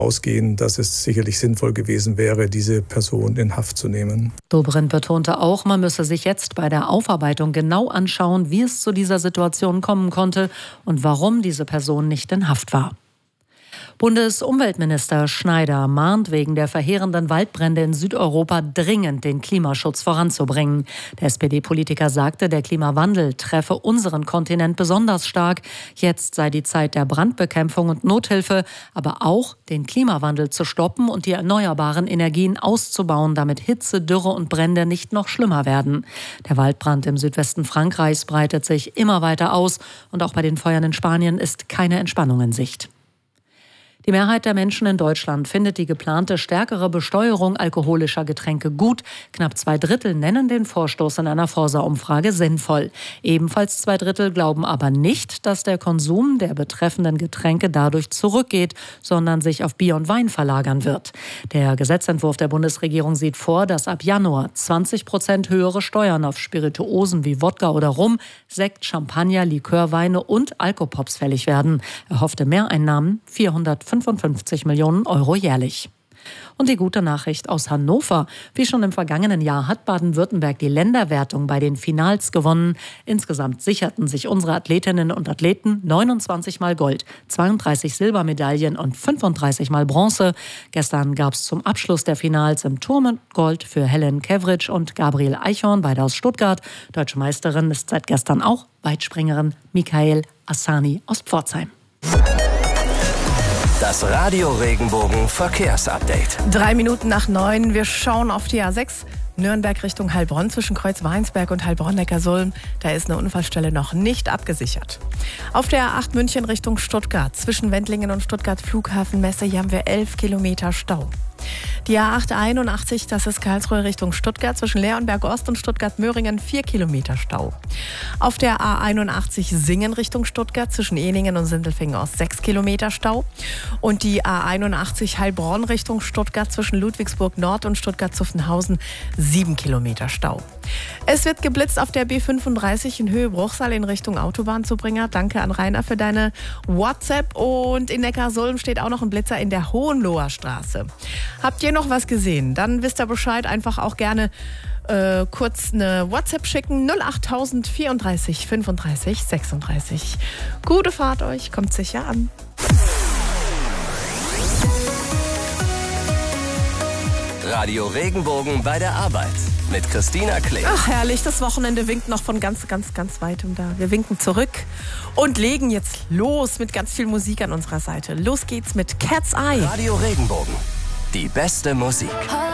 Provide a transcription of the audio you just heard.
ausgehen, dass es sicherlich sinnvoll gewesen wäre, diese Person in Haft zu nehmen. Dobrindt betonte auch, man müsse sich jetzt bei der Aufarbeitung genau anschauen, wie es zu dieser Situation kommen konnte und warum diese Person nicht in Haft war. Bundesumweltminister Schneider mahnt wegen der verheerenden Waldbrände in Südeuropa dringend den Klimaschutz voranzubringen. Der SPD-Politiker sagte, der Klimawandel treffe unseren Kontinent besonders stark. Jetzt sei die Zeit der Brandbekämpfung und Nothilfe, aber auch den Klimawandel zu stoppen und die erneuerbaren Energien auszubauen, damit Hitze, Dürre und Brände nicht noch schlimmer werden. Der Waldbrand im Südwesten Frankreichs breitet sich immer weiter aus und auch bei den Feuern in Spanien ist keine Entspannung in Sicht. Die Mehrheit der Menschen in Deutschland findet die geplante stärkere Besteuerung alkoholischer Getränke gut. Knapp 2/3 nennen den Vorstoß in einer Forsa-Umfrage sinnvoll. Ebenfalls 2/3 glauben aber nicht, dass der Konsum der betreffenden Getränke dadurch zurückgeht, sondern sich auf Bier und Wein verlagern wird. Der Gesetzentwurf der Bundesregierung sieht vor, dass ab Januar 20% höhere Steuern auf Spirituosen wie Wodka oder Rum, Sekt, Champagner, Likörweine und Alkopops fällig werden. Erhoffte Mehreinnahmen 455 Millionen Euro jährlich. Und die gute Nachricht aus Hannover. Wie schon im vergangenen Jahr hat Baden-Württemberg die Länderwertung bei den Finals gewonnen. Insgesamt sicherten sich unsere Athletinnen und Athleten 29 Mal Gold, 32 Silbermedaillen und 35 Mal Bronze. Gestern gab es zum Abschluss der Finals im Turm Gold für Helen Kevritsch und Gabriel Eichhorn, beide aus Stuttgart. Deutsche Meisterin ist seit gestern auch Weitspringerin Mikael Assani aus Pforzheim. Das Radio Regenbogen Verkehrsupdate. 9:03. Wir schauen auf die A6. Nürnberg Richtung Heilbronn zwischen Kreuz-Weinsberg und Heilbronn-Neckarsulm. Da ist eine Unfallstelle noch nicht abgesichert. Auf der A8 München Richtung Stuttgart zwischen Wendlingen und Stuttgart Flughafenmesse. Hier haben wir 11 Kilometer Stau. Die A8 81, das ist Karlsruhe Richtung Stuttgart zwischen Leonberg Ost und Stuttgart-Möhringen, 4 Kilometer Stau. Auf der A81 Singen Richtung Stuttgart zwischen Ehningen und Sindelfingen Ost 6 Kilometer Stau. Und die A81 Heilbronn Richtung Stuttgart zwischen Ludwigsburg Nord und Stuttgart-Zuffenhausen 7 Kilometer Stau. Es wird geblitzt auf der B35 in Höhe Bruchsal in Richtung Autobahnzubringer. Danke an Rainer für deine WhatsApp. Und in Neckarsulm steht auch noch ein Blitzer in der Hohenloher Straße. Habt ihr noch was gesehen? Dann wisst ihr Bescheid. Einfach auch gerne kurz eine WhatsApp schicken. 08000 34 35 36. Gute Fahrt euch. Kommt sicher an. Radio Regenbogen bei der Arbeit mit Christina Klee. Ach herrlich, das Wochenende winkt noch von ganz, ganz, ganz weitem da. Wir winken zurück und legen jetzt los mit ganz viel Musik an unserer Seite. Los geht's mit Cat's Eye. Radio Regenbogen, die beste Musik.